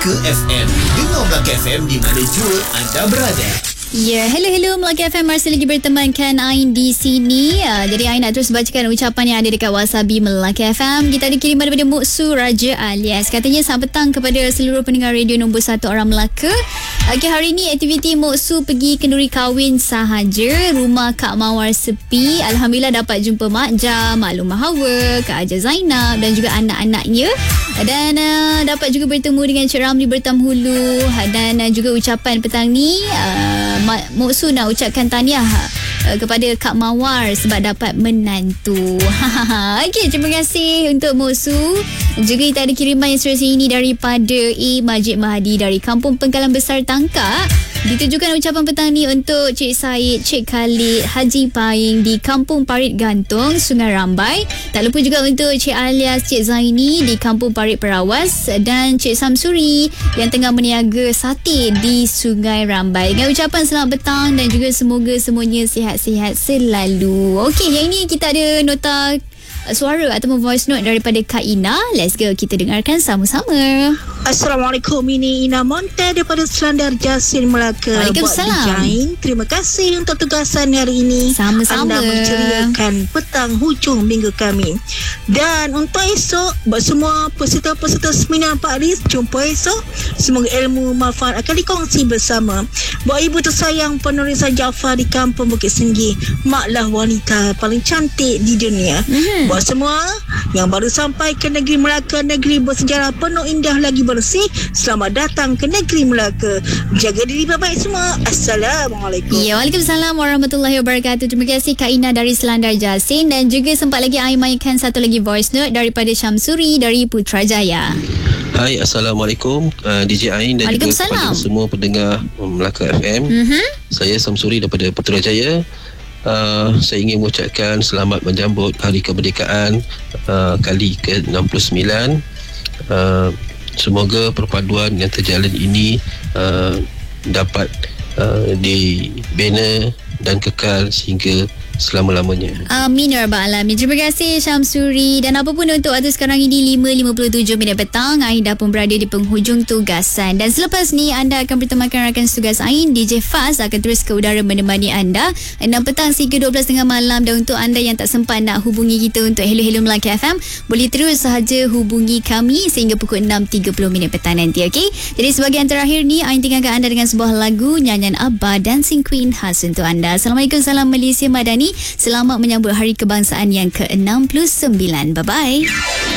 Melaka FM. Dengar Melaka FM di mana jua anda berada. Ya, hello Melaka FM, masih lagi bertemankan Ain di sini. Jadi Ain nak terus bacakan ucapan yang ada dekat Wasabi Melaka FM. Kita ada kiriman daripada Muksu Raja alias. Katanya selamat petang kepada seluruh pendengar radio nombor 1 orang Melaka. Okey, hari ni aktiviti Muksu pergi kenduri kahwin sahaja. Rumah Kak Mawar sepi. Alhamdulillah dapat jumpa Mak Jam, Mak Lumah Hawa, Kak Aja Zainab dan juga anak-anaknya. Dan dapat juga bertemu dengan Cik Ramli Bertamhulu. Dan juga ucapan petang ni Muksu nak ucapkan tahniah kepada Kak Mawar sebab dapat menantu. Okey, terima kasih untuk Muksu. Juga kita ada kiriman yang seterusnya ini daripada Majid Mahdi dari Kampung Pengkalan Besar Tangkak. Ditujukan ucapan petang ni untuk Cik Said, Cik Khalid, Haji Paing di Kampung Parit Gantung, Sungai Rambai. Tak lupa juga untuk Cik Alias, Cik Zaini di Kampung Parit Perawas dan Cik Samsuri yang tengah meniaga sate di Sungai Rambai. Dengan ucapan selamat petang dan juga semoga semuanya sihat-sihat selalu. Okey, yang ini kita ada nota suara ataupun voice note daripada Kak Ina. Let's go, kita dengarkan sama-sama. Assalamualaikum, ini Ina Monte daripada Selandar Jasin Melaka. Waalaikumsalam. Buat terima kasih untuk tugasan hari ini. Sama-sama. Anda menceriakan petang hujung minggu kami. Dan untuk esok, buat semua peserta-peserta seminar Pak Aris, jumpa esok. Semoga ilmu manfaat akan dikongsi bersama. Buat ibu tersayang penulisan Jaafar di Kampung Bukit Senggi, maklah wanita paling cantik di dunia. Buat semua yang baru sampai ke negeri Melaka, negeri bersejarah penuh indah lagi bersih, selamat datang ke negeri Melaka. Jaga diri baik-baik semua. Assalamualaikum. Ya, Waalaikumsalam warahmatullahi wabarakatuh. Terima kasih Kak Ina dari Selandar Jasin. Dan juga sempat lagi Ain mainkan satu lagi voice note daripada Syamsuri dari Putrajaya. Hai, Assalamualaikum DJ Ain dan juga kepada semua pendengar Melaka FM. Saya Syamsuri daripada Putrajaya. Saya ingin mengucapkan selamat menyambut Hari Kemerdekaan kali ke-69. Semoga perpaduan yang terjalin ini dapat dibina dan kekal sehingga selama-lamanya. Amin ya rabbal alamin. Terima kasih Syamsuri. Dan apapun untuk waktu sekarang ini 5.57 minit petang, Ain dah pun berada di penghujung tugasan. Dan selepas ni anda akan bertemankan rakan setugas Ain, DJ Faz akan terus ke udara menemani anda 6 petang hingga 12 malam. Dan untuk anda yang tak sempat nak hubungi kita untuk Hello Melaka FM, boleh terus sahaja hubungi kami sehingga pukul 6.30 minit petang nanti. Okey. Jadi sebagai yang terakhir ni, Ain tinggalkan anda dengan sebuah lagu nyanyian Abba Dancing Queen khas untuk anda. Assalamualaikum, salam Malaysia Madani. Selamat menyambut Hari Kebangsaan yang ke-69. Bye-bye.